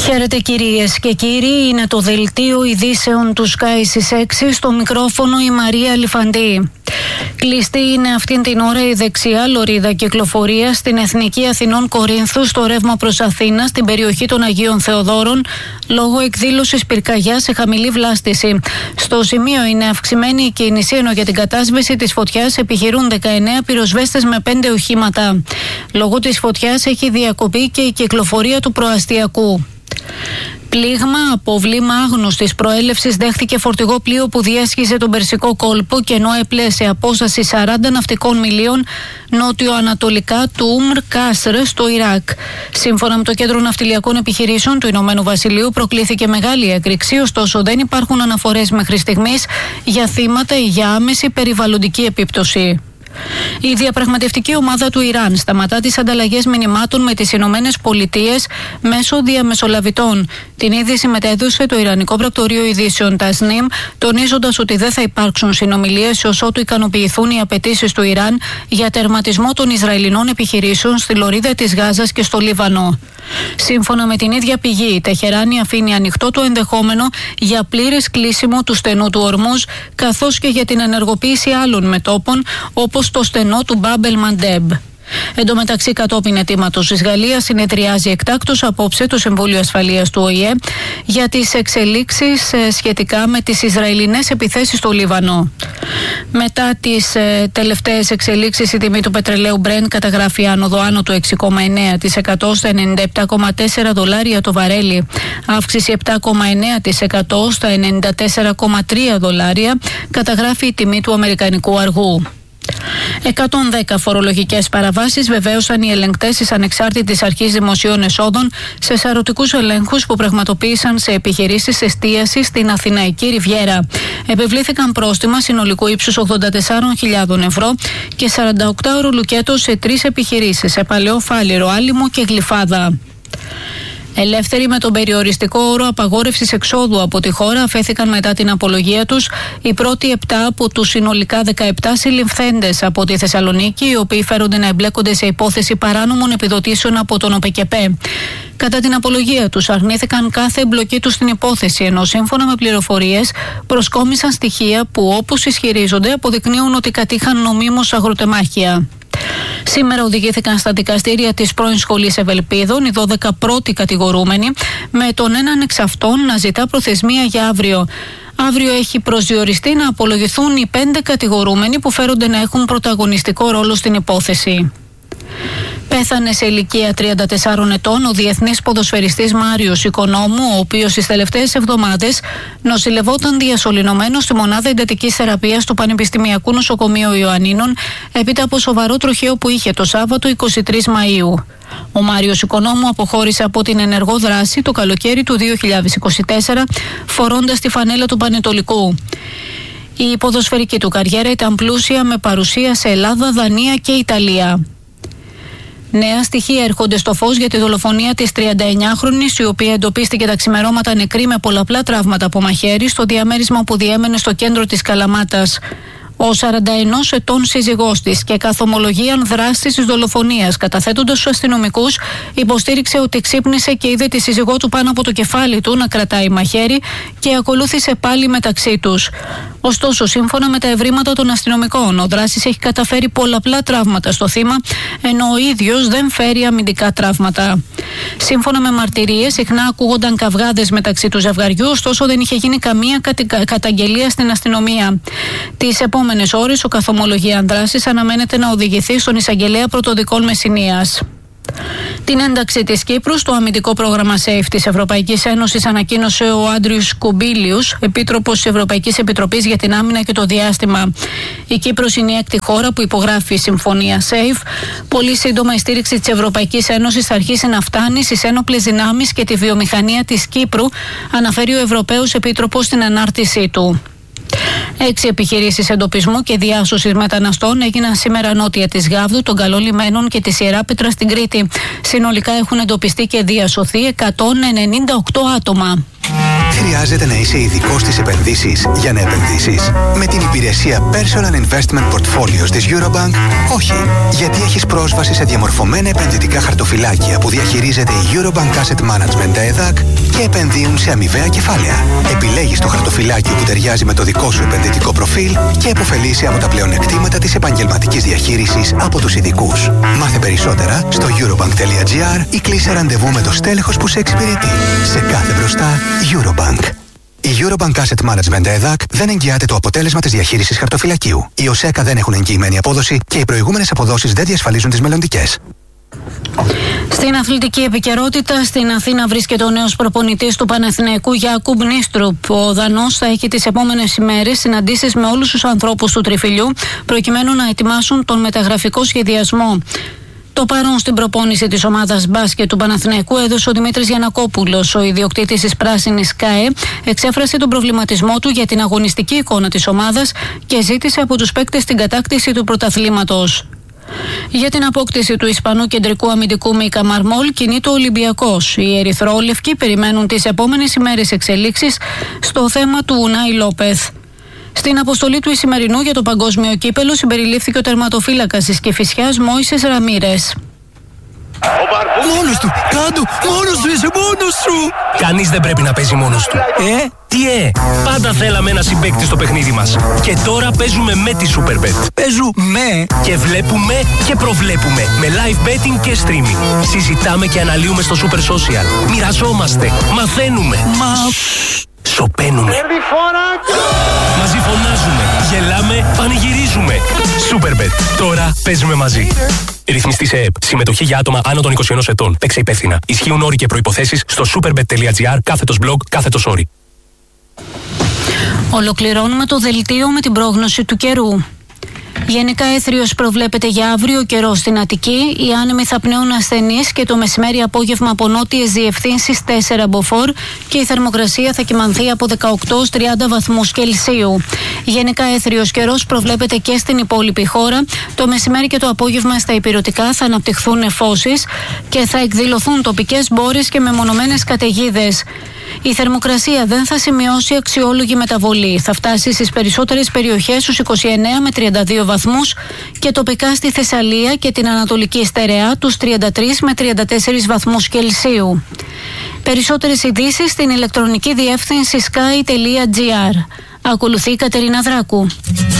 Χαίρετε κυρίες και κύριοι, είναι το δελτίο ειδήσεων του Sky στις 6, στο μικρόφωνο η Μαρία Λιφαντή. Κλειστή είναι αυτήν την ώρα η δεξιά λωρίδα κυκλοφορίας στην Εθνική Αθηνών Κορίνθου στο ρεύμα προς Αθήνα στην περιοχή των Αγίων Θεοδόρων λόγω εκδήλωσης πυρκαγιάς σε χαμηλή βλάστηση. Στο σημείο είναι αυξημένη η κίνηση, ενώ για την κατάσβεση της φωτιάς επιχειρούν 19 πυροσβέστες με 5 οχήματα. Λόγω της φωτιάς έχει διακοπεί και η κυκλοφορία του προαστιακού. Πλήγμα από βλήμα άγνωστης προέλευσης δέχτηκε φορτηγό πλοίο που διέσχιζε τον Περσικό κόλπο και ενώ έπλεε σε απόσταση 40 ναυτικών μιλίων νότιο-ανατολικά του Ουμρ Κάσρ στο Ιράκ. Σύμφωνα με το Κέντρο Ναυτιλιακών Επιχειρήσεων του Ηνωμένου Βασιλείου, προκλήθηκε μεγάλη έκρηξη, ωστόσο δεν υπάρχουν αναφορές μέχρι στιγμής για θύματα ή για άμεση περιβαλλοντική επίπτωση. Η διαπραγματευτική ομάδα του Ιράν σταματά τις ανταλλαγές μηνυμάτων με τις Ηνωμένες Πολιτείες μέσω διαμεσολαβητών. Την είδηση μετέδωσε το Ιρανικό Πρακτορείο Ειδήσεων Τασνίμ, τονίζοντας ότι δεν θα υπάρξουν συνομιλίες έως ότου ικανοποιηθούν οι απαιτήσεις του Ιράν για τερματισμό των Ισραηλινών επιχειρήσεων στη λωρίδα της Γάζας και στο Λίβανο. Σύμφωνα με την ίδια πηγή, η Τεχεράνη αφήνει ανοιχτό το ενδεχόμενο για πλήρες κλείσιμο του στενού του Ορμούζ, καθώς και για την ενεργοποίηση άλλων μετώπων, όπως το στενό του Μπάμπελ Μαντέμπ. Εν τω μεταξύ, κατόπιν αιτήματος της Γαλλίας, συνεδριάζει εκτάκτως απόψε το Συμβούλιο Ασφαλείας του ΟΗΕ για τις εξελίξεις σχετικά με τις Ισραηλινές επιθέσεις στο Λίβανο. Μετά τις τελευταίες εξελίξεις, η τιμή του πετρελαίου Brent καταγράφει άνοδο άνω του 6,9% στα $97,4 το βαρέλι, αύξηση 7,9% στα $94,3 καταγράφει η τιμή του αμερικανικού αργού. 110 φορολογικές παραβάσεις βεβαίωσαν οι ελεγκτές της Ανεξάρτητης Αρχής Δημοσίων Εσόδων σε σαρωτικούς ελέγχους που πραγματοποίησαν σε επιχειρήσεις εστίασης στην Αθηναϊκή Ριβιέρα. Επιβλήθηκαν πρόστιμα συνολικού ύψους 84.000 ευρώ και 48ωρο λουκέτο σε 3 επιχειρήσεις, σε Παλαιό Φάληρο, Άλυμο και Γλυφάδα. Ελεύθεροι με τον περιοριστικό όρο απαγόρευσης εξόδου από τη χώρα αφέθηκαν μετά την απολογία τους οι πρώτοι 7 από τους συνολικά 17 συλληφθέντες από τη Θεσσαλονίκη, οι οποίοι φέρονται να εμπλέκονται σε υπόθεση παράνομων επιδοτήσεων από τον ΟΠΕΚΕΠΕ. Κατά την απολογία τους αρνήθηκαν κάθε εμπλοκή τους στην υπόθεση, ενώ σύμφωνα με πληροφορίες προσκόμισαν στοιχεία που, όπως ισχυρίζονται, αποδεικνύουν ότι κατήχαν νομίμως αγροτεμάχια. Σήμερα οδηγήθηκαν στα δικαστήρια της πρώην Σχολής Ευελπίδων οι 12 πρώτοι κατηγορούμενοι, με τον έναν εξ αυτών να ζητά προθεσμία για αύριο. Αύριο έχει προσδιοριστεί να απολογηθούν οι 5 κατηγορούμενοι που φέρονται να έχουν πρωταγωνιστικό ρόλο στην υπόθεση. Πέθανε σε ηλικία 34 ετών ο διεθνής ποδοσφαιριστής Μάριος Οικονόμου, ο οποίος τις τελευταίες εβδομάδες νοσηλευόταν διασωληνωμένος στη μονάδα εντατικής θεραπείας του Πανεπιστημιακού Νοσοκομείου Ιωαννίνων έπειτα από σοβαρό τροχαίο που είχε το Σάββατο 23 Μαΐου. Ο Μάριος Οικονόμου αποχώρησε από την ενεργό δράση το καλοκαίρι του 2024 φορώντας τη φανέλα του Πανετολικού. Η ποδοσφαιρική του καριέρα ήταν πλούσια με παρουσία σε Ελλάδα, Δανία και Ιταλία. Νέα στοιχεία έρχονται στο φως για τη δολοφονία της 39χρονης, η οποία εντοπίστηκε τα ξημερώματα νεκρή με πολλαπλά τραύματα από μαχαίρι στο διαμέρισμα που διέμενε στο κέντρο της Καλαμάτας. Ο 41 ετών σύζυγός της και καθ' ομολογίαν δράστης της δολοφονίας, καταθέτοντας στους αστυνομικούς, υποστήριξε ότι ξύπνησε και είδε τη σύζυγό του πάνω από το κεφάλι του να κρατάει μαχαίρι και ακολούθησε πάλι μεταξύ τους. Ωστόσο, σύμφωνα με τα ευρήματα των αστυνομικών, ο δράστης έχει καταφέρει πολλαπλά τραύματα στο θύμα, ενώ ο ίδιος δεν φέρει αμυντικά τραύματα. Σύμφωνα με μαρτυρίες, συχνά ακούγονταν καυγάδες μεταξύ του ζευγαριού, ωστόσο δεν είχε γίνει καμία καταγγελία στην αστυνομία. Τις επόμενες ώρες, ο καθομολογίαν δράσης αναμένεται να οδηγηθεί στον εισαγγελέα πρωτοδικών Μεσσηνίας. Την ένταξη της Κύπρου στο αμυντικό πρόγραμμα SAFE της Ευρωπαϊκής Ένωσης ανακοίνωσε ο Άντριους Κουμπίλιους, επίτροπος της Ευρωπαϊκής Επιτροπής για την Άμυνα και το Διάστημα. Η Κύπρος είναι η έκτη χώρα που υπογράφει η συμφωνία SAFE. Πολύ σύντομα η στήριξη της Ευρωπαϊκής Ένωσης θα αρχίσει να φτάνει στις ένοπλες δυνάμεις και τη βιομηχανία της Κύπρου, αναφέρει ο Ευρωπαίος Επίτροπος στην ανάρτησή του. 6 επιχειρήσεις εντοπισμού και διάσωσης μεταναστών έγιναν σήμερα νότια της Γάβδου, των Καλών Λιμένων και της Ιεράπετρας στην Κρήτη. Συνολικά έχουν εντοπιστεί και διασωθεί 198 άτομα. χρειάζεται να είσαι ειδικός στις επενδύσεις για να επενδύσεις? Με την υπηρεσία Personal Investment Portfolios της Eurobank, όχι. Γιατί έχεις πρόσβαση σε διαμορφωμένα επενδυτικά χαρτοφυλάκια που διαχειρίζεται η Eurobank Asset Management ΕΔΑΚ και επενδύουν σε αμοιβαία κεφάλαια. Επιλέγεις το χαρτοφυλάκιο που ταιριάζει με το δικό σου επενδυτικό προφίλ και επωφελείσαι από τα πλεονεκτήματα της επαγγελματικής διαχείρισης από τους ειδικούς. Μάθε περισσότερα στο eurobank.gr ή κλείσε ραντεβού με το στέλεχος που σε εξυπηρετεί. Σε κάθε μπροστά, Eurobank. Η Eurobank Asset Management ΕΔΑΚ δεν εγγυάται το αποτέλεσμα της διαχείρισης χαρτοφυλακίου. Οι ΟΣΕΚΑ δεν έχουν εγγυημένη απόδοση και οι προηγούμενες αποδόσεις δεν διασφαλίζουν τις μελλοντικές. Στην αθλητική επικαιρότητα, στην Αθήνα βρίσκεται ο νέος προπονητής του Παναθηναϊκού Γιάκουμπ Νίστρουπ. Ο Δανός θα έχει τις επόμενες ημέρες συναντήσεις με όλους τους ανθρώπους του τριφυλιού προκειμένου να ετοιμάσουν τον μεταγραφικό σχεδιασμό. Το παρόν στην προπόνηση της ομάδας μπάσκετ του Παναθηναϊκού έδωσε ο Δημήτρης Γιαννακόπουλος. Ο ιδιοκτήτης της πράσινης ΚΑΕ εξέφρασε τον προβληματισμό του για την αγωνιστική εικόνα της ομάδας και ζήτησε από τους παίκτες την κατάκτηση του πρωταθλήματος. Για την απόκτηση του Ισπανού κεντρικού αμυντικού Μίκα Μαρμόλ κινείται ο Ολυμπιακός. Οι ερυθρόλευκοι περιμένουν τις επόμενες ημέρες εξελίξεις στο θέμα του Ουνάι Λόπεθ. Στην αποστολή του Ισημερινού για το παγκόσμιο κύπελο συμπεριλήφθηκε ο τερματοφύλακας της Κηφισιάς Μόησες Ραμίρες. Μόνος του! Κάντο! Μόνος του! Είσαι μόνος σου! Κανείς δεν πρέπει να παίζει μόνος του. Τι πάντα θέλαμε ένα συμπαίκτη στο παιχνίδι μας. Και τώρα παίζουμε με τη Superbet. Παίζουμε! Και βλέπουμε και προβλέπουμε. Με live betting και streaming. Συζητάμε και αναλύουμε στο Super Social. Μοιραζόμαστε. Μαθαίνουμε. Σοπαίνουμε. Μαζί φωνάζουμε. Γελάμε. Πανηγυρίζουμε. Superbet. Τώρα παίζουμε μαζί. Ρυθμιστή σε ΕΕΠ. Συμμετοχή για άτομα άνω των 21 ετών. Παίξε υπεύθυνα. Ισχύουν όροι και προϋποθέσεις στο superbet.gr/blog/όροι. Ολοκληρώνουμε το δελτίο με την πρόγνωση του καιρού. Γενικά έθριος προβλέπεται για αύριο καιρό στην Αττική. Οι άνεμοι θα πνέουν ασθενείς και το μεσημέρι απόγευμα από νότιες διευθύνσεις 4 μποφόρ και η θερμοκρασία θα κυμανθεί από 18-30 βαθμούς Κελσίου. Γενικά έθριος καιρός προβλέπεται και στην υπόλοιπη χώρα. Το μεσημέρι και το απόγευμα στα ηπειρωτικά θα αναπτυχθούν νεφώσεις και θα εκδηλωθούν τοπικές μπόρες και μεμονωμένες καταιγίδες. Η θερμοκρασία δεν θα σημειώσει αξιόλογη μεταβολή. Θα φτάσει στις περισσότερες περιοχές στους 29 με 32 βαθμούς και τοπικά στη Θεσσαλία και την Ανατολική Στερεά τους 33 με 34 βαθμούς Κελσίου. Περισσότερες ειδήσεις στην ηλεκτρονική διεύθυνση sky.gr. Ακολουθεί η Κατερίνα Δράκου.